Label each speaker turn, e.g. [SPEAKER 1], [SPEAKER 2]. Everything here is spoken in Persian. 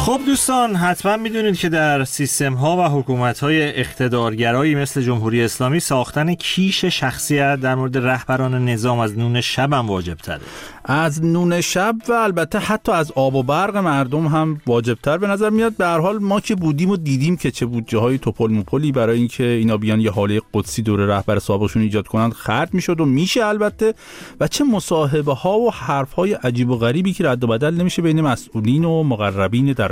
[SPEAKER 1] خب دوستان، حتما میدونید که در سیستم ها و حکومت های اقتدارگرایی مثل جمهوری اسلامی ساختن کیش شخصیت در مورد رهبران نظام از نون شب هم واجب تره.
[SPEAKER 2] از نون شب و البته حتی از آب و برق مردم هم واجب تر به نظر میاد. به هر حال ما که بودیم و دیدیم که چه بودجه های توپل موپلی برای اینکه اینا بیان یه حاله قدسی دور رهبر سابقشون ایجاد کنن خرج میشد و میشه البته، و چه مصاحبه ها و حرف های عجیب و غریبی که رد و بدل نمیشه بین مسئولین و مقربین در